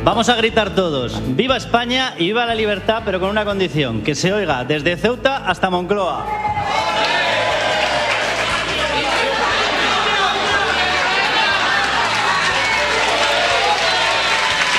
Vamos a gritar todos, ¡viva España y viva la libertad! Pero con una condición, que se oiga desde Ceuta hasta Moncloa.